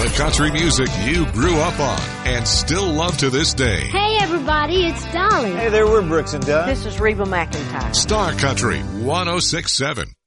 The country music you grew up on and still love to this day. Hey, everybody, it's Dolly. Hey there, we're Brooks and Dunn. This is Reba McEntire. Star Country 106.7.